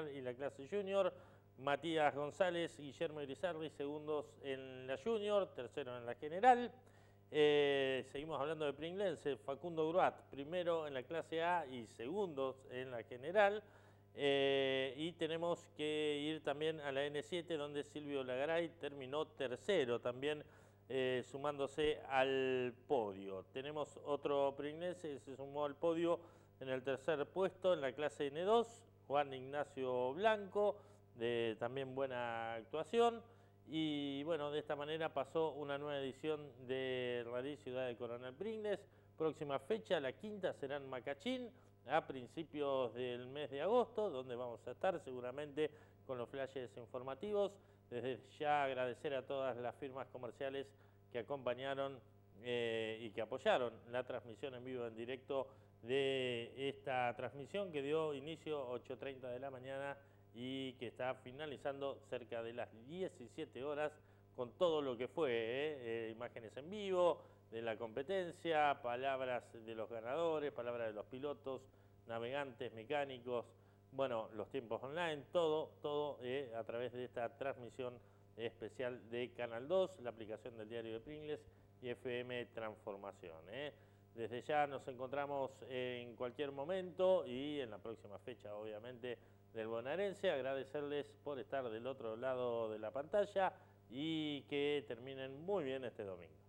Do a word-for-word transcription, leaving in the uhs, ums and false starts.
general y la clase junior. Matías González, Guillermo Irizarry, segundos en la junior, tercero en la general. Eh, seguimos hablando de Pringlense, Facundo Gruat, primero en la clase A y segundos en la general. Eh, y tenemos que ir también a la N siete, donde Silvio Lagaray terminó tercero también, eh, sumándose al podio. Tenemos otro pringlense que se sumó al podio en el tercer puesto en la clase N dos, Juan Ignacio Blanco, de también buena actuación. Y bueno, de esta manera pasó una nueva edición de Rally Ciudad de Coronel Pringles. Próxima fecha, la quinta, será en Macachín, a principios del mes de agosto, donde vamos a estar seguramente con los flashes informativos. Desde ya agradecer a todas las firmas comerciales que acompañaron eh, y que apoyaron la transmisión en vivo, en directo de esta transmisión que dio inicio ocho treinta de la mañana y que está finalizando cerca de las diecisiete horas con todo lo que fue, eh, eh, imágenes en vivo de la competencia, palabras de los ganadores, palabras de los pilotos, navegantes, mecánicos, bueno, los tiempos online, todo, todo eh, a través de esta transmisión especial de Canal dos, la aplicación del Diario de Pringles y F M Transformación. Eh. Desde ya nos encontramos en cualquier momento y en la próxima fecha, obviamente, del bonaerense. Agradecerles por estar del otro lado de la pantalla y que terminen muy bien este domingo.